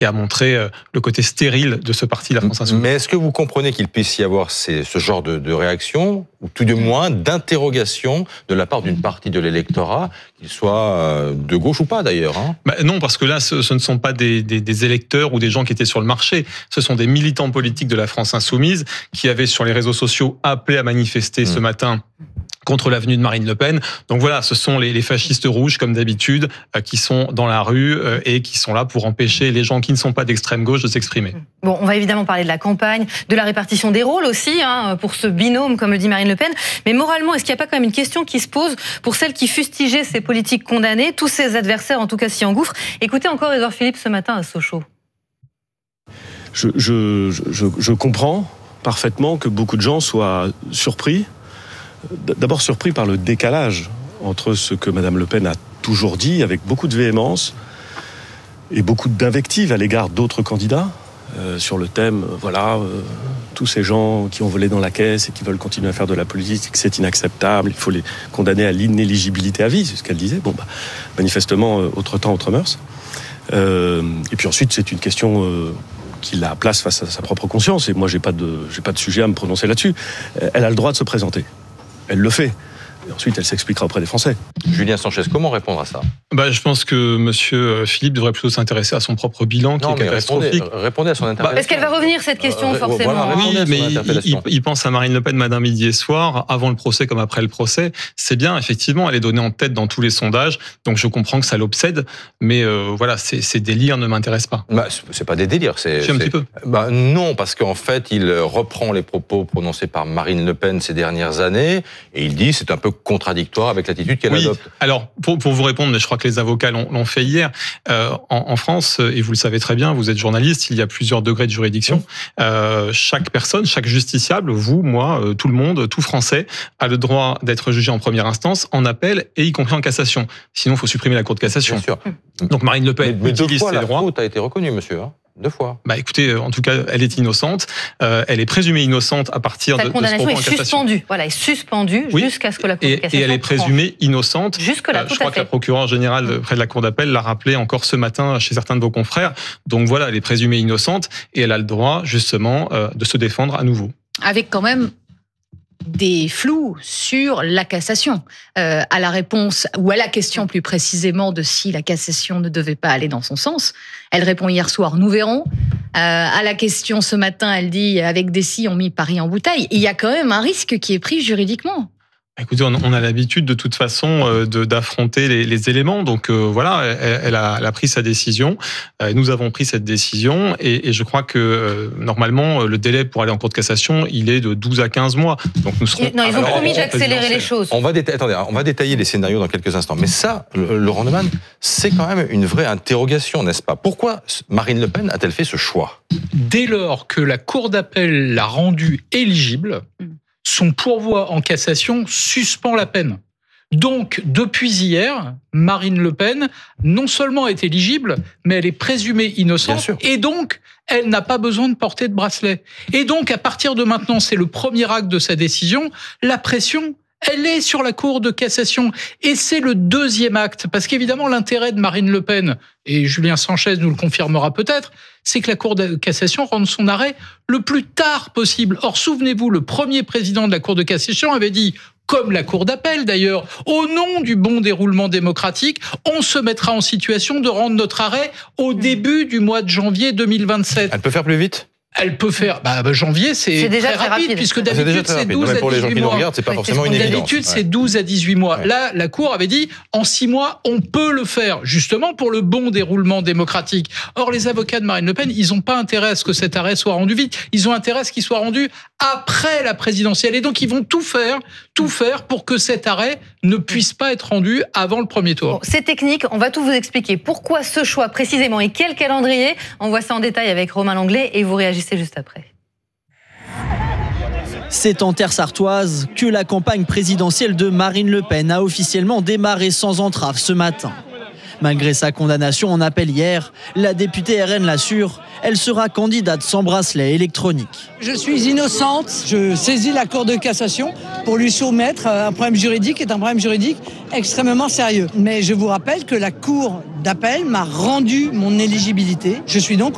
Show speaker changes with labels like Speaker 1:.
Speaker 1: et a montré le côté stérile de ce parti, la France Insoumise.
Speaker 2: Mais est-ce que vous comprenez qu'il puisse y avoir ce genre de réaction, ou tout de moins d'interrogation de la part d'une partie de l'électorat, qu'il soit de gauche ou pas d'ailleurs, hein?
Speaker 1: Non, parce que là, ce ne sont pas des électeurs ou des gens qui étaient sur le marché. Ce sont des militants politiques de la France Insoumise qui avaient sur les réseaux sociaux appelé à manifester ce matin contre l'avenue de Marine Le Pen. Donc voilà, ce sont les fascistes rouges, comme d'habitude, qui sont dans la rue et qui sont là pour empêcher les gens qui ne sont pas d'extrême gauche de s'exprimer.
Speaker 3: Bon, on va évidemment parler de la campagne, de la répartition des rôles aussi, pour ce binôme, comme le dit Marine Le Pen. Mais moralement, est-ce qu'il n'y a pas quand même une question qui se pose pour celles qui fustigeaient ces politiques condamnées, tous ces adversaires en tout cas s'y engouffrent? Écoutez encore Édouard Philippe ce matin à Sochaux.
Speaker 4: Je comprends parfaitement que beaucoup de gens soient surpris. D'abord surpris par le décalage entre ce que Madame Le Pen a toujours dit avec beaucoup de véhémence et beaucoup d'invectives à l'égard d'autres candidats sur le thème, tous ces gens qui ont volé dans la caisse et qui veulent continuer à faire de la politique, c'est inacceptable, il faut les condamner à l'inéligibilité à vie, c'est ce qu'elle disait. Manifestement, autre temps, autre mœurs. Et puis ensuite, c'est une question qu'il a place face à sa propre conscience, et moi j'ai pas de sujet à me prononcer là-dessus. Elle a le droit de se présenter. Elle le fait. Et ensuite, elle s'expliquera auprès des Français.
Speaker 2: Julien Sanchez, comment répondre à ça?
Speaker 1: Je pense que monsieur Philippe devrait plutôt s'intéresser à son propre bilan, qui est catastrophique.
Speaker 2: Répondez à son interpellation.
Speaker 3: Est-ce qu'elle va revenir, cette question, forcément?
Speaker 1: Oui, mais il pense à Marine Le Pen matin, midi et soir, avant le procès comme après le procès. C'est bien, effectivement, elle est donnée en tête dans tous les sondages, donc je comprends que ça l'obsède, mais ces délires ne m'intéressent pas.
Speaker 2: C'est pas des délires, c'est
Speaker 1: un petit peu.
Speaker 2: Non, parce qu'en fait, il reprend les propos prononcés par Marine Le Pen ces dernières années, et il dit c'est un peu contradictoire avec l'attitude qu'elle adopte.
Speaker 1: Alors, pour vous répondre, mais je crois que les avocats l'ont fait hier, en France, et vous le savez très bien, vous êtes journaliste, il y a plusieurs degrés de juridiction. Chaque personne, chaque justiciable, vous, moi, tout le monde, tout Français, a le droit d'être jugé en première instance, en appel, et y compris en cassation. Sinon, il faut supprimer la Cour de cassation.
Speaker 2: Bien sûr.
Speaker 1: Donc Marine Le Pen utilise ses droits.
Speaker 2: La faute a été reconnue, monsieur. 2 fois.
Speaker 1: Écoutez, en tout cas, elle est innocente. Elle est présumée innocente à partir de ce propos en cassation.
Speaker 3: Sa condamnation est suspendue. Voilà, est suspendue jusqu'à ce que la Cour de cassation
Speaker 1: et elle est présumée innocente.
Speaker 3: Jusque-là,
Speaker 1: je crois que la procureure générale près de la Cour d'appel l'a rappelé encore ce matin chez certains de vos confrères. Donc voilà, elle est présumée innocente et elle a le droit, justement, de se défendre à nouveau.
Speaker 5: Avec quand même des flous sur la cassation. À la réponse, ou à la question plus précisément de si la cassation ne devait pas aller dans son sens, elle répond hier soir, nous verrons. À la question ce matin, elle dit, avec des si, on mit Paris en bouteille. Il y a quand même un risque qui est pris juridiquement.
Speaker 1: Écoutez, on a l'habitude de toute façon d'affronter les éléments. Donc elle a pris sa décision. Nous avons pris cette décision et je crois que normalement le délai pour aller en Cour de cassation, il est de 12 à 15 mois. Donc nous serons.
Speaker 3: Non, ils ont promis d'accélérer les choses.
Speaker 2: On va détailler les scénarios dans quelques instants. Mais ça, Laurent Neumann, c'est quand même une vraie interrogation, n'est-ce pas? Pourquoi Marine Le Pen a-t-elle fait ce choix?
Speaker 6: Dès lors que la Cour d'appel l'a rendue éligible, son pourvoi en cassation suspend la peine. Donc, depuis hier, Marine Le Pen, non seulement est éligible, mais elle est présumée innocente, et donc, elle n'a pas besoin de porter de bracelet. Et donc, à partir de maintenant, c'est le premier acte de sa décision, la pression, elle est sur la Cour de cassation. Et c'est le deuxième acte, parce qu'évidemment, l'intérêt de Marine Le Pen, et Julien Sanchez nous le confirmera peut-être, c'est que la Cour de cassation rende son arrêt le plus tard possible. Or, souvenez-vous, le premier président de la Cour de cassation avait dit, comme la Cour d'appel d'ailleurs, au nom du bon déroulement démocratique, on se mettra en situation de rendre notre arrêt au début du mois de janvier 2027.
Speaker 2: Elle peut faire plus vite ?
Speaker 6: Elle peut faire. Janvier, c'est
Speaker 3: déjà
Speaker 6: très rapide, puisque
Speaker 2: c'est
Speaker 6: d'habitude, c'est 12 à 18 mois.
Speaker 2: Pour les gens qui nous regardent, c'est pas forcément une évidence.
Speaker 6: D'habitude, c'est 12 à 18 mois. Ouais. Là, la Cour avait dit, en 6 mois, on peut le faire, justement pour le bon déroulement démocratique. Or, les avocats de Marine Le Pen, ils n'ont pas intérêt à ce que cet arrêt soit rendu vite. Ils ont intérêt à ce qu'il soit rendu après la présidentielle. Et donc, ils vont tout faire pour que cet arrêt ne puisse pas être rendu avant le premier tour.
Speaker 3: Bon, c'est technique, on va tout vous expliquer. Pourquoi ce choix précisément et quel calendrier? On voit ça en détail avec Romain Langlais et vous réagissez juste après.
Speaker 7: C'est en terre sartoise que la campagne présidentielle de Marine Le Pen a officiellement démarré sans entrave ce matin. Malgré sa condamnation en appel hier, la députée RN l'assure, elle sera candidate sans bracelet électronique.
Speaker 8: Je suis innocente, je saisis la Cour de cassation pour lui soumettre un problème juridique qui est un problème juridique extrêmement sérieux. Mais je vous rappelle que la Cour d'appel m'a rendu mon éligibilité. Je suis donc